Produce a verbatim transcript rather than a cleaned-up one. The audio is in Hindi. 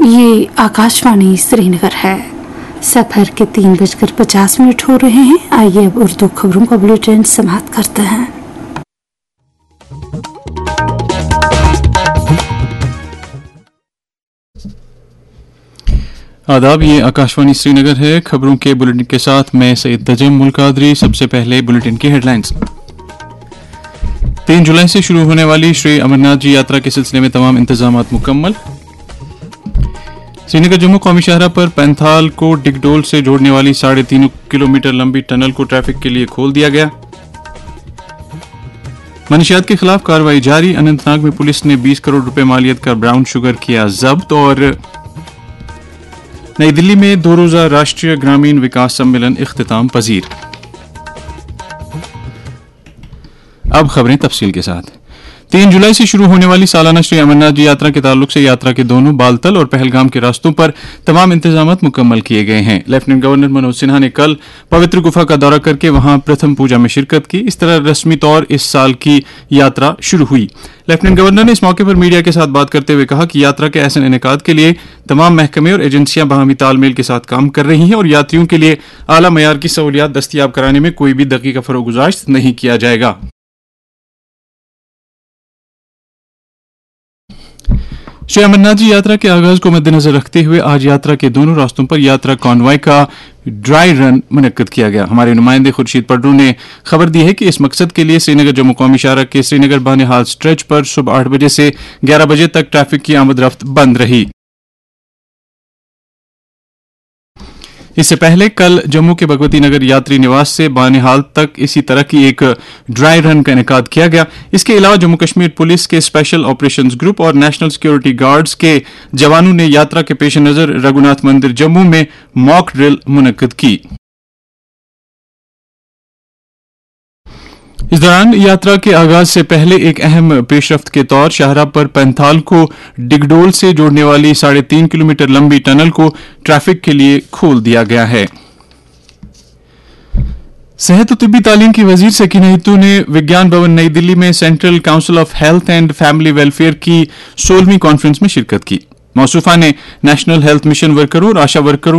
ये आकाशवाणी श्रीनगर है। सफर के तीन बजकर पचास मिनट हो रहे हैं। आइए अब उर्दू खबरों का बुलेटिन समाप्त करते हैं। आदाब, ये आकाशवाणी श्रीनगर है। खबरों के बुलेटिन के साथ मैं सईद तजम मुल्कादरी। सबसे पहले बुलेटिन की हेडलाइंस। तीन जुलाई से शुरू होने वाली श्री अमरनाथ जी यात्रा के सिलसिले में तमाम इंतजाम मुकम्मल। श्रीनगर जम्मू कौमी शाहरा पर पैंथाल को डिगडोल से जोड़ने वाली साढ़े तीन किलोमीटर लंबी टनल को ट्रैफिक के लिए खोल दिया गया। मनशियात के खिलाफ कार्रवाई जारी। अनंतनाग में पुलिस ने बीस करोड़ रुपए मालियत का ब्राउन शुगर किया जब्त। और नई दिल्ली में दो रोजा राष्ट्रीय ग्रामीण विकास सम्मेलन इख्तिताम पजीर। अब खबरें तफसील के साथ। तीन जुलाई से शुरू होने वाली सालाना श्री अमरनाथ जी यात्रा के ताल्लुक से यात्रा के दोनों बालतल और पहलगाम के रास्तों पर तमाम इंतजाम मुकम्मल किए गए हैं। लेफ्टिनेंट गवर्नर मनोज सिन्हा ने कल पवित्र गुफा का दौरा करके वहां प्रथम पूजा में शिरकत की। इस तरह रस्मी तौर इस साल की यात्रा शुरू हुई। लेफ्टिनेंट गवर्नर ने इस मौके पर मीडिया के साथ बात करते हुए कहा कि यात्रा के ऐसे इनेकाद के लिए तमाम महकमे और एजेंसियां बाहमी तालमेल के साथ काम कर रही हैं और यात्रियों के लिए आला मयार की सहूलियात दस्तियाब कराने में कोई भी दकीका फरोगुजाश्त नहीं किया जाएगा। श्री अमरनाथ जी यात्रा के आगाज को मद्देनजर रखते हुए आज यात्रा के दोनों रास्तों पर यात्रा कॉन्वॉय का ड्राई रन मुनक्कद किया गया। हमारे नुमाइंदे खुर्शीद पड्डू ने खबर दी है कि इस मकसद के लिए श्रीनगर जम्मू कौमी शाहरा के श्रीनगर बानिहाल स्ट्रेच पर सुबह आठ बजे से ग्यारह बजे तक ट्रैफिक की आमद रफ्त बंद रही। इससे पहले कल जम्मू के भगवती नगर यात्री निवास से बानिहाल तक इसी तरह की एक ड्राई रन का इनेकाद किया गया। इसके अलावा जम्मू कश्मीर पुलिस के स्पेशल ऑपरेशंस ग्रुप और नेशनल सिक्योरिटी गार्ड्स के जवानों ने यात्रा के पेश नजर रघुनाथ मंदिर जम्मू में मॉक ड्रिल मुनक्कद की। इस दौरान यात्रा के आगाज से पहले एक अहम पेशरफ्त के तौर शाहरा पर पैंथाल को डिगडोल से जोड़ने वाली साढ़े तीन किलोमीटर लंबी टनल को ट्रैफिक के लिए खोल दिया गया है। सेहत और तिब्बी तालीम की वजीर सकीना हित्तू ने विज्ञान भवन नई दिल्ली में central council of health and family welfare की सोलहवीं कॉन्फ्रेंस में शिरकत की। मौसूफा ने नेशनल हेल्थ मिशन वर्करों और आशा वर्करों